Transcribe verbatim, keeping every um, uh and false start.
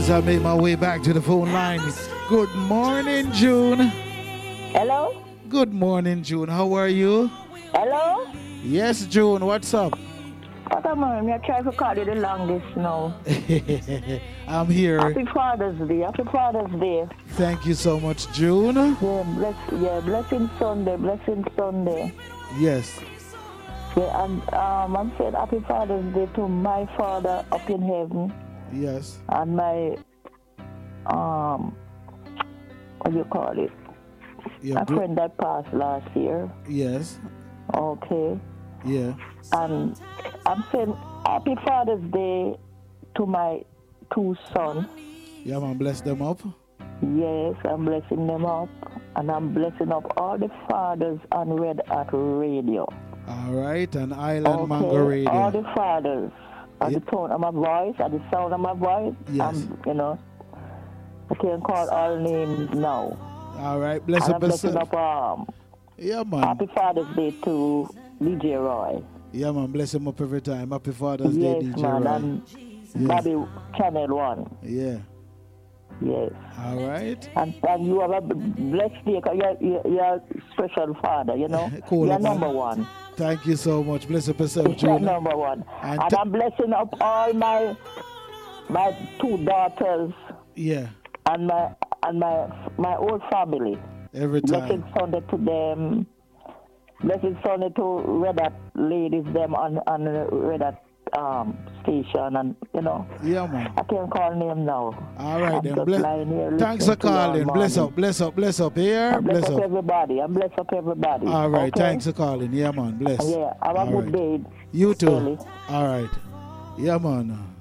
as I make my way back to the phone line. Good morning, June. Hello? Good morning, June. How are you? Hello? Yes, June. What's up? What am I? I'm trying to call you the longest now. I'm here. Happy Father's Day. Happy Father's Day. Thank you so much, June. Yeah, bless, yeah, blessing Sunday, blessing Sunday. Yes. Yeah, and um, I'm saying Happy Father's Day to my father up in heaven. Yes. And my, um, what do you call it? Yeah, a bl- friend that passed last year. Yes. Okay. Yeah. And I'm saying Happy Father's Day to my two sons. Yeah, man, bless them up. Yes, I'm blessing them up. And I'm blessing up all the fathers on Red Hat Radio. All right, and Island Okay, Mango Radio. all the fathers. At Yeah. the tone of my voice, at the sound of my voice. Yes. And, you know, I can call all names now. All right, bless And up I'm blessing yourself. up um, Yeah, man. Happy Father's Day to D J Roy. Yeah, man, bless him up every time. Happy Father's Yes, Day, D J man, Roy. and Yes. Bobby Channel One. Yeah. Yes. All right. And, and you have a blessed day because you're, you're, you're a special father, you know. Cool, you're man. number one. Thank you so much. Bless up yourself, You're June. number one. And And, t- I'm blessing up all my my two daughters Yeah, and my and my my whole family. every Blessed time. Sunday to them. Blessed Sunday to Red Hat ladies, them on on the Red Hat um, station, and you know. Yeah, man. I can't call name now. All right, I'm then. just Bless. lying here Thanks for listening to you all calling. Bless morning. up, bless up, bless up. Here, I'm bless, bless up up. everybody. I'm bless up everybody. All right, okay? thanks for calling. Yeah, man. Bless. Yeah, have a All good right. day. You too. Ellie. All right. Yeah, man.